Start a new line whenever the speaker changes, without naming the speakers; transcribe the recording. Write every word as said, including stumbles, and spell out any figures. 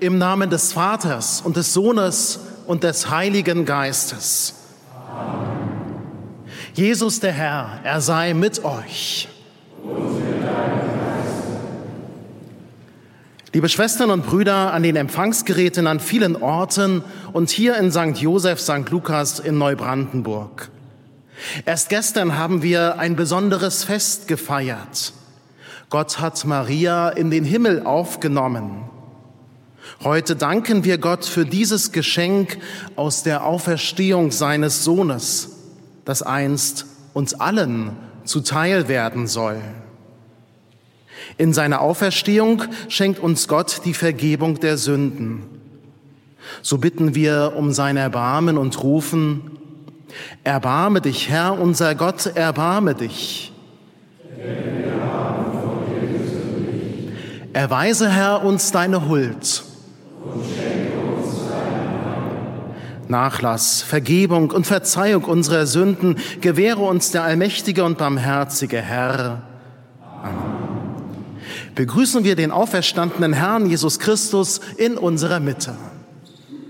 Im Namen des Vaters und des Sohnes und des Heiligen Geistes. Amen. Jesus der Herr, er sei mit euch. Und mit deinem Geiste. Liebe Schwestern und Brüder an den Empfangsgeräten an vielen Orten und hier in Sankt Joseph, Sankt Lukas in Neubrandenburg. Erst gestern haben wir ein besonderes Fest gefeiert. Gott hat Maria in den Himmel aufgenommen. Heute danken wir Gott für dieses Geschenk aus der Auferstehung seines Sohnes, das einst uns allen zuteil werden soll. In seiner Auferstehung schenkt uns Gott die Vergebung der Sünden. So bitten wir um sein Erbarmen und rufen: Erbarme dich, Herr, unser Gott, erbarme dich. Erweise, Herr, uns deine Huld. Und schenke uns deinen Nachlass, Vergebung und Verzeihung unserer Sünden gewähre uns der allmächtige und barmherzige Herr. Amen. Begrüßen wir den auferstandenen Herrn Jesus Christus in unserer Mitte.